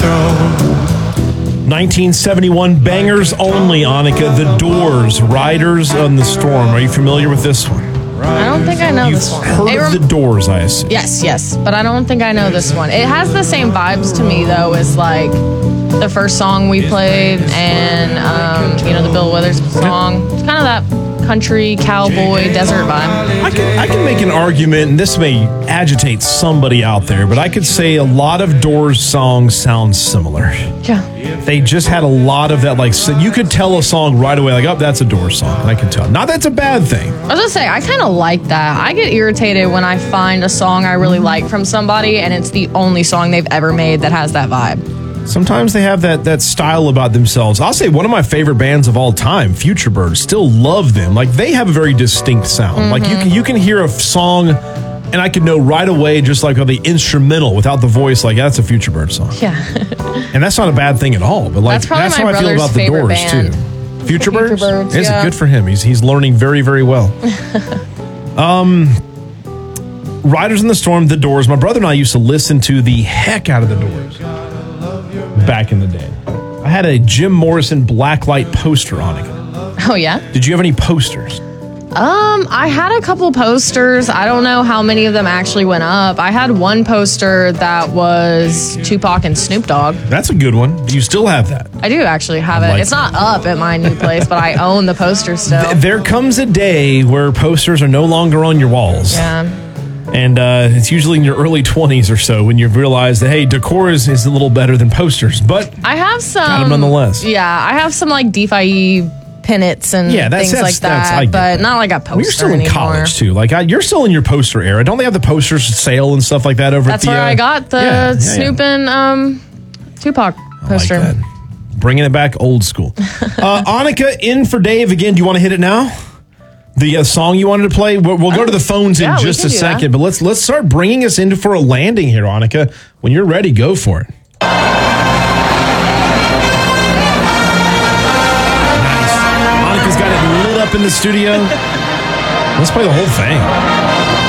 1971 bangers only, Annika. The Doors, Riders on the Storm. Are you familiar with this one? I don't think I know You've this one. heard of The Doors, I assume. Yes, but I don't think I know this one. It has the same vibes to me, though, as like the first song we played and, the Bill Withers song. It's kind of that country, cowboy, desert vibe. I can make an argument, and this may agitate somebody out there, but I could say a lot of Doors songs sound similar. Yeah. They just had a lot of that, like, so you could tell a song right away, like, oh, that's a Doors song. I can tell. Not that's a bad thing. I was gonna say, I kind of like that. I get irritated when I find a song I really like from somebody, and it's the only song they've ever made that has that vibe. Sometimes they have that style about themselves. I'll say one of my favorite bands of all time, Futurebird, still love them. Like, they have a very distinct sound. Mm-hmm. Like, you can hear a song, and I could know right away, just like the instrumental without the voice, like, that's a Futurebird song. Yeah. And that's not a bad thing at all. But like, that's how my I feel about the favorite Doors band. too. Futurebirds? Futurebirds, It's yeah. good for him. He's learning very, very well. Riders in the Storm, The Doors. My brother and I used to listen to the heck out of The Doors back in the day. I had a Jim Morrison blacklight poster on it. Oh, yeah? Did you have any posters? I had a couple posters. I don't know how many of them actually went up. I had one poster that was Tupac and Snoop Dogg. That's a good one. Do you still have that? I do actually have it. like It's not up at my new place, but I own the poster still. There comes a day where posters are no longer on your walls. Yeah. And it's usually in your early 20s or so when you've realized that, hey, decor is a little better than posters. But I have some. got 'em nonetheless. Yeah, I have some like DeFi pennants and things like that, but not like a poster You're still in anymore. college, too. Like, you're still in your poster era. Don't they have the posters sale and stuff like that over That's at the... where I got the Snoop and Tupac poster. I like that. Bringing it back old school. Annika, in for Dave again. Do you want to hit it now? The song you wanted to play? We'll go to the phones in just a second, but let's start bringing us into for a landing here, Annika. When you're ready, go for it. Nice. Annika's got it lit up in the studio. Let's play the whole thing.